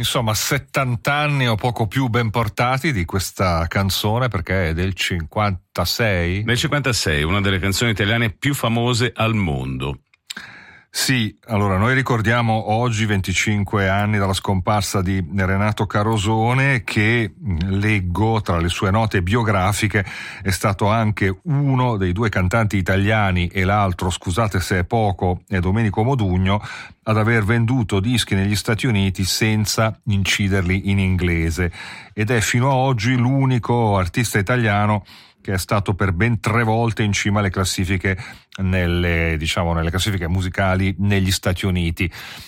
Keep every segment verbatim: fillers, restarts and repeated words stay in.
Insomma, settanta anni o poco più ben portati di questa canzone, perché è del cinquantasei. Nel cinquantasei, una delle canzoni italiane più famose al mondo. Sì, allora noi ricordiamo oggi venticinque anni dalla scomparsa di Renato Carosone, che leggo tra le sue note biografiche è stato anche uno dei due cantanti italiani, e l'altro, scusate se è poco, è Domenico Modugno, ad aver venduto dischi negli Stati Uniti senza inciderli in inglese, ed è fino ad oggi l'unico artista italiano che è stato per ben tre volte in cima alle classifiche, nelle, diciamo, nelle classifiche musicali negli Stati Uniti.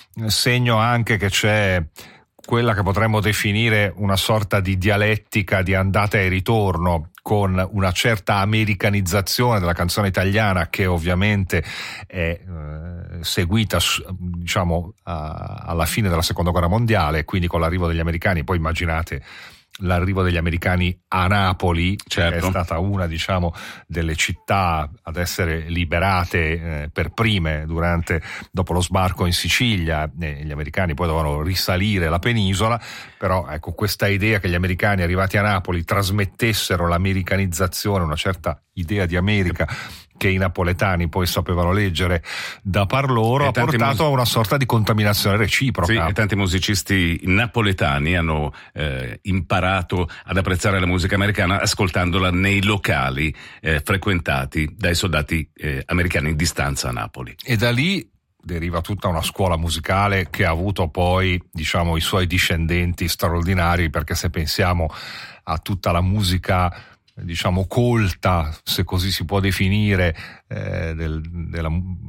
Segno anche che c'è quella che potremmo definire una sorta di dialettica di andata e ritorno, con una certa americanizzazione della canzone italiana, che ovviamente è eh, seguita, diciamo, a, alla fine della seconda guerra mondiale, quindi con l'arrivo degli americani. Poi immaginate l'arrivo degli americani a Napoli, certo, che è stata una, diciamo, delle città ad essere liberate eh, per prime durante, dopo lo sbarco in Sicilia. E gli americani poi dovevano risalire la penisola, però ecco, questa idea che gli americani arrivati a Napoli trasmettessero l'americanizzazione, una certa idea di America che i napoletani poi sapevano leggere da par loro, ha portato mus- a una sorta di contaminazione reciproca. Sì, e tanti musicisti napoletani hanno eh, imparato ad apprezzare la musica americana ascoltandola nei locali eh, frequentati dai soldati eh, americani in distanza a Napoli. E da lì deriva tutta una scuola musicale che ha avuto poi, diciamo, i suoi discendenti straordinari, perché se pensiamo a tutta la musica, diciamo, colta, se così si può definire, eh, del, della,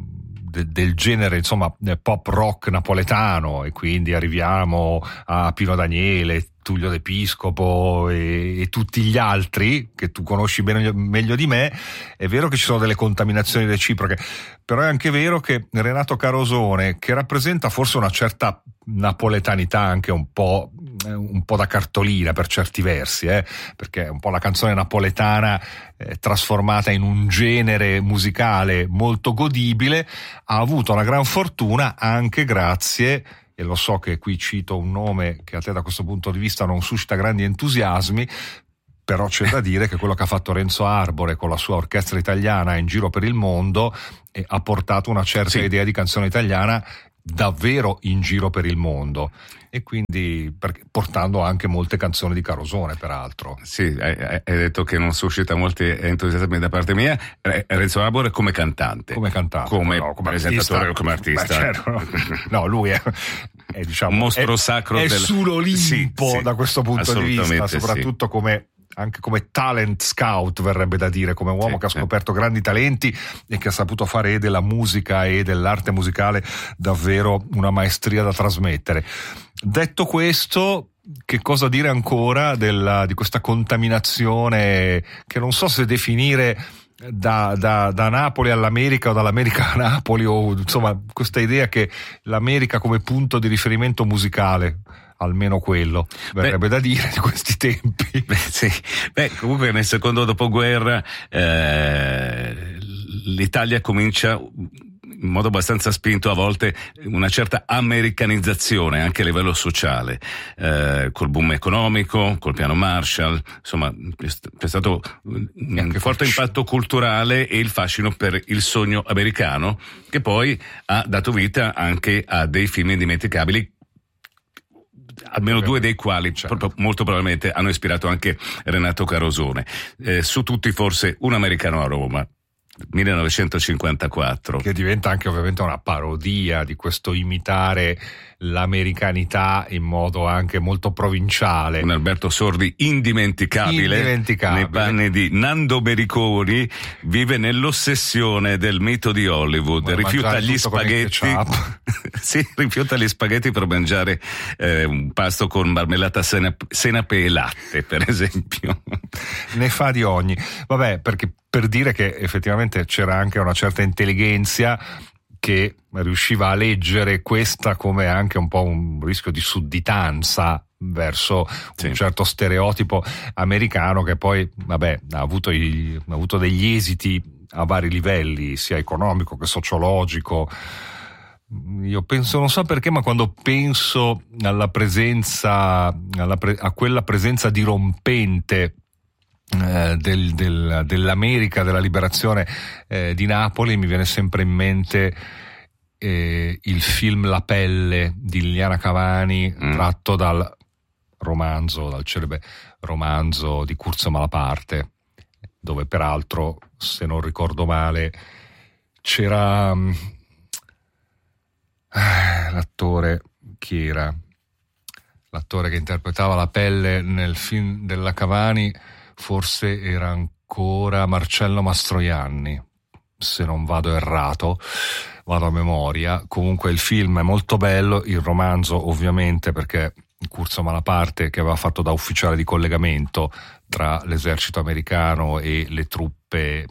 de, del genere, insomma, pop rock napoletano, e quindi arriviamo a Pino Daniele, Tullio De Piscopo e, e tutti gli altri che tu conosci bene, meglio di me. È vero che ci sono delle contaminazioni reciproche, però è anche vero che Renato Carosone, che rappresenta forse una certa napoletanità anche un po', un po' da cartolina per certi versi, eh, perché è un po' la canzone napoletana eh, trasformata in un genere musicale molto godibile, ha avuto una gran fortuna anche grazie, e lo so che qui cito un nome che a te da questo punto di vista non suscita grandi entusiasmi, però c'è da dire che quello che ha fatto Renzo Arbore con la sua orchestra italiana in giro per il mondo eh, ha portato una certa sì. idea di canzone italiana davvero in giro per il mondo, e quindi per, portando anche molte canzoni di Carosone, peraltro. Sì, hai, hai detto che non suscita molti entusiasmi da parte mia. Renzo Arbore come cantante, come cantante, come, no, come presentatore, artista, come artista. Beh, certo, no. no, lui è, è diciamo un mostro è, sacro è del... sull'Olimpo, sì, sì, da questo punto di vista, soprattutto sì. come anche come talent scout, verrebbe da dire, come uomo sì, che ha scoperto sì. grandi talenti e che ha saputo fare della musica e dell'arte musicale davvero una maestria da trasmettere. Detto questo, che cosa dire ancora della, di questa contaminazione che non so se definire da, da, da Napoli all'America o dall'America a Napoli, o insomma questa idea che l'America come punto di riferimento musicale, almeno quello verrebbe Beh, da dire di questi tempi. Beh, sì. Beh, comunque nel secondo dopoguerra eh, l'Italia comincia in modo abbastanza spinto a volte una certa americanizzazione anche a livello sociale, eh, col boom economico, col piano Marshall, insomma c'è stato un forte impatto culturale e il fascino per il sogno americano, che poi ha dato vita anche a dei film indimenticabili, almeno due dei quali certo. molto probabilmente hanno ispirato anche Renato Carosone. Eh, su tutti forse Un americano a Roma, millenovecentocinquantaquattro, che diventa anche ovviamente una parodia di questo imitare l'americanità in modo anche molto provinciale. Un Alberto Sordi indimenticabile, indimenticabile. nei panni di Nando Bericoni, vive nell'ossessione del mito di Hollywood. Vuole rifiuta gli spaghetti sì, rifiuta gli spaghetti per mangiare eh, un pasto con marmellata senape, senape e latte, per esempio. Ne fa di ogni. Vabbè, perché per dire che effettivamente c'era anche una certa intelligenza che riusciva a leggere questa come anche un po' un rischio di sudditanza verso sì. un certo stereotipo americano, che poi vabbè ha avuto, i, ha avuto degli esiti a vari livelli, sia economico che sociologico, io penso, non so perché, ma quando penso alla presenza, alla pre, a quella presenza dirompente eh, del, del, dell'America, della liberazione eh, di Napoli, mi viene sempre in mente eh, il film La pelle di Liliana Cavani, mm. tratto dal romanzo, dal celebre romanzo di Curzio Malaparte, dove peraltro, se non ricordo male, c'era eh, l'attore chi era l'attore che interpretava La pelle nel film della Cavani, forse era ancora Marcello Mastroianni, se non vado errato, vado a memoria. Comunque il film è molto bello, il romanzo ovviamente, perché Curzio Malaparte, che aveva fatto da ufficiale di collegamento tra l'esercito americano e le truppe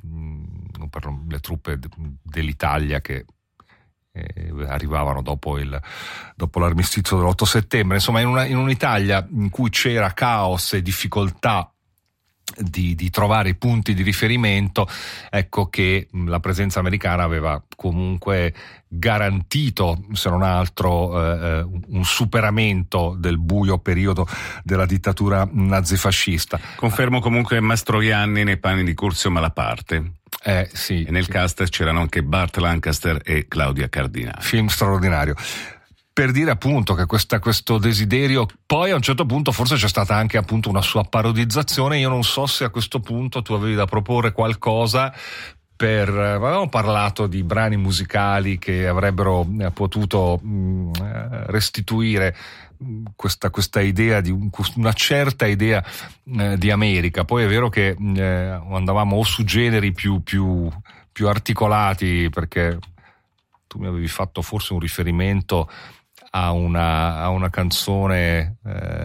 le truppe dell'Italia che eh, arrivavano dopo il dopo l'armistizio dell'otto settembre, insomma in, una, in un'Italia in cui c'era caos e difficoltà di, di trovare i punti di riferimento, ecco che la presenza americana aveva comunque garantito, se non altro, eh, un superamento del buio periodo della dittatura nazifascista. Confermo comunque Mastroianni nei panni di Curzio Malaparte. Eh, sì, e nel sì. cast c'erano anche Burt Lancaster e Claudia Cardinale. Film straordinario. Per dire appunto che questa, questo desiderio, poi a un certo punto forse c'è stata anche appunto una sua parodizzazione. Io non so se a questo punto tu avevi da proporre qualcosa per, avevamo parlato di brani musicali che avrebbero potuto mh, restituire questa, questa idea di un, una certa idea eh, di America. Poi è vero che eh, andavamo o su generi più, più, più articolati, perché tu mi avevi fatto forse un riferimento a una, a una canzone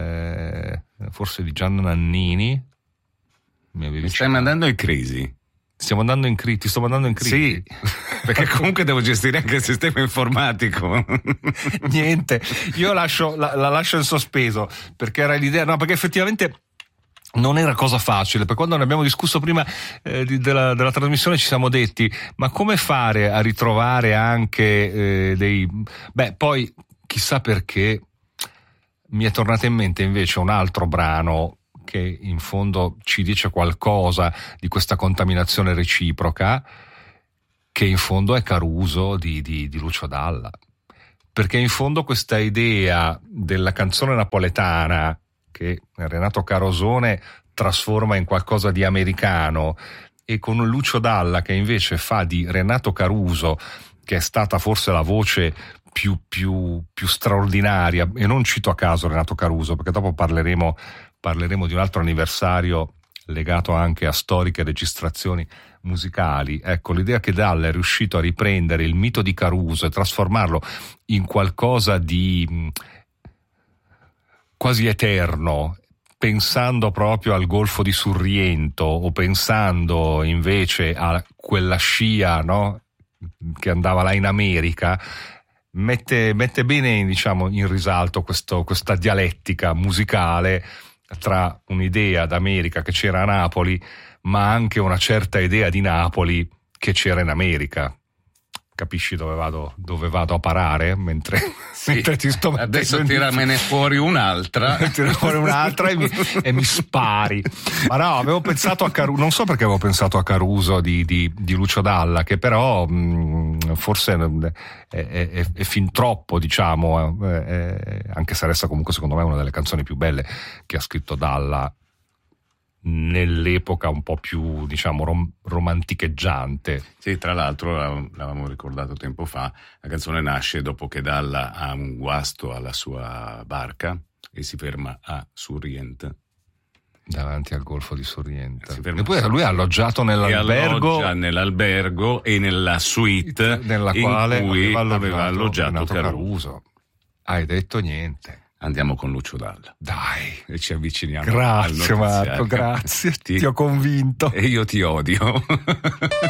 eh, forse di Gianna Nannini. Mi, mi stai mandando in crisi? Stiamo andando in crisi, ti sto mandando in crisi. Sì, perché comunque devo gestire anche il sistema informatico. Niente, io lascio, la, la lascio in sospeso, perché era l'idea, no, perché effettivamente non era cosa facile, perché quando ne abbiamo discusso prima eh, di, della, della trasmissione ci siamo detti, ma come fare a ritrovare anche eh, dei... Beh, poi chissà perché mi è tornato in mente invece un altro brano che in fondo ci dice qualcosa di questa contaminazione reciproca, che in fondo è Caruso di, di, di Lucio Dalla, perché in fondo questa idea della canzone napoletana che Renato Carosone trasforma in qualcosa di americano, e con Lucio Dalla che invece fa di Renato Caruso, che è stata forse la voce più, più, più straordinaria, e non cito a caso Renato Caruso perché dopo parleremo parleremo di un altro anniversario legato anche a storiche registrazioni musicali. Ecco, l'idea che Dalla è riuscito a riprendere il mito di Caruso e trasformarlo in qualcosa di mh, quasi eterno, pensando proprio al Golfo di Sorrento, o pensando invece a quella scia, no, che andava là in America, mette, mette bene, diciamo, in risalto questo, questa dialettica musicale tra un'idea d'America che c'era a Napoli, ma anche una certa idea di Napoli che c'era in America. Capisci dove vado, dove vado a parare? Mentre, sì. mentre ti sto mettendo adesso tiramene fuori un'altra tira fuori un'altra e mi, e mi spari. Ma no, avevo pensato a Caruso, non so perché avevo pensato a Caruso di, di, di Lucio Dalla, che però mh, forse è, è, è fin troppo, diciamo, è, è, anche se resta comunque secondo me una delle canzoni più belle che ha scritto Dalla nell'epoca un po' più, diciamo, rom- romanticheggiante. Sì, tra l'altro l'avevamo ricordato tempo fa, la canzone nasce dopo che Dalla ha un guasto alla sua barca e si ferma a Sorrento, davanti al Golfo di Sorrento, e poi lui ha alloggiato nell'albergo, alloggia nell'albergo e nella suite nella quale in cui aveva alloggiato, aveva alloggiato Caruso. Caruso. Hai detto niente. Andiamo con Lucio Dalla. Dai. E ci avviciniamo. Grazie Marco, grazie. Ti, ti ho convinto. E io ti odio.